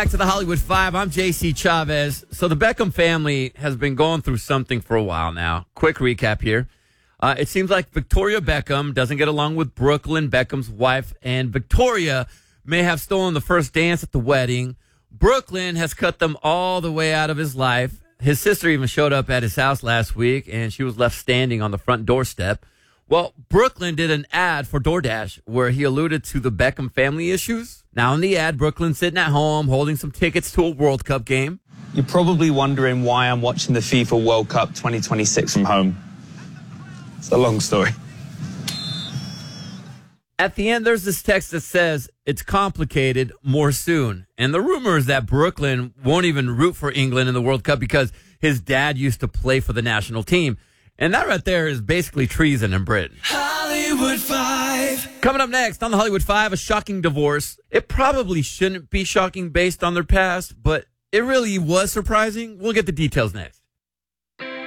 back to the Hollywood Five. I'm JC Chavez. So the Beckham family has been going through something for a while now. Quick recap here. It seems like Victoria Beckham doesn't get along with Brooklyn, Beckham's wife, and Victoria may have stolen the first dance at the wedding. Brooklyn has cut them all the way out of his life. His sister even showed up at his house last week, and she was left standing on the front doorstep. Well, Brooklyn did an ad for DoorDash where he alluded to the Beckham family issues. Now in the ad, Brooklyn's sitting at home holding some tickets to a World Cup game. You're probably wondering why I'm watching the FIFA World Cup 2026 from home. It's a long story. At the end, there's this text that says, "It's complicated, more soon." And the rumor is that Brooklyn won't even root for England in the World Cup because his dad used to play for the national team. And that right there is basically treason in Britain. Hollywood Five. Coming up next on the Hollywood Five, a shocking divorce. It probably shouldn't be shocking based on their past, but it really was surprising. We'll get the details next.